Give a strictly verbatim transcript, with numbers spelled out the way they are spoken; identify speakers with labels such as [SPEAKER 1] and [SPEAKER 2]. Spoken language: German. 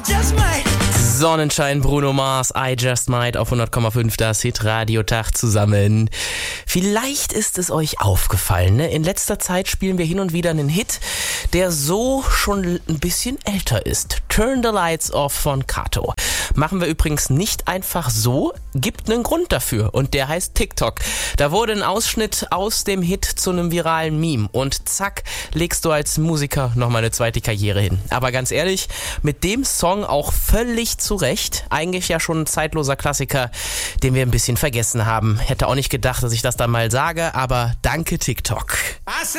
[SPEAKER 1] just might.
[SPEAKER 2] Sonnenschein, Bruno Mars, I Just Might auf hundert Komma fünf, das Hit-Radio-Tag zusammen. Vielleicht ist es euch aufgefallen, ne? In letzter Zeit spielen wir hin und wieder einen Hit, der so schon ein bisschen älter ist. Turn the Lights Off von Kato. Machen wir übrigens nicht einfach so, gibt einen Grund dafür und der heißt TikTok. Da wurde ein Ausschnitt aus dem Hit zu einem viralen Meme und zack, legst du als Musiker nochmal eine zweite Karriere hin. Aber ganz ehrlich, mit dem Song auch völlig zu Recht. Eigentlich ja schon ein zeitloser Klassiker, den wir ein bisschen vergessen haben. Hätte auch nicht gedacht, dass ich das dann mal sage, aber danke TikTok.